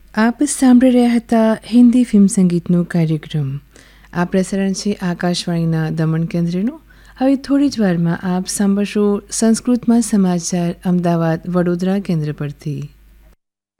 આપ સાંભળી રહ્યા હતા હિન્દી ફિલ્મ સંગીતનો કાર્યક્રમ. આ પ્રસારણ છે આકાશવાણીના દમણ કેન્દ્રનું. હવે થોડી જ વારમાં આપ સાંભળશો સંસ્કૃતમાં સમાચાર અમદાવાદ વડોદરા કેન્દ્ર પરથી.